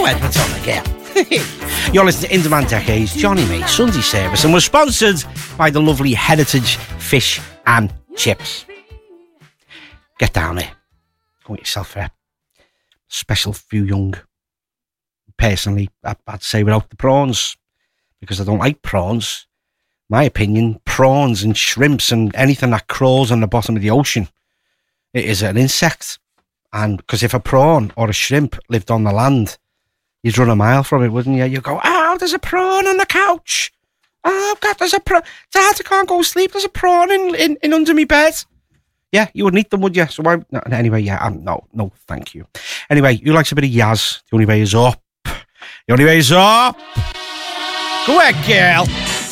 Go ahead, what's on the girl? You're listening to In Demand Decades, Johnny May, Sunday Service, and we're sponsored by the lovely Heritage Fish and Chips. Get down here. Go get yourself a special few young. Personally, I'd say without the prawns, because I don't like prawns. My opinion, prawns and shrimps and anything that crawls on the bottom of the ocean, it is an insect. And because if a prawn or a shrimp lived on the land, you'd run a mile from it, wouldn't you? You'd go, oh, there's a prawn on the couch. Oh, God, there's a prawn. Dad, I can't go to sleep. There's a prawn in under my bed. Yeah, you wouldn't eat them, would you? So no, anyway, yeah, no, thank you. Anyway, who likes a bit of Yaz? The only way is up. The only way is up. Go ahead, girl.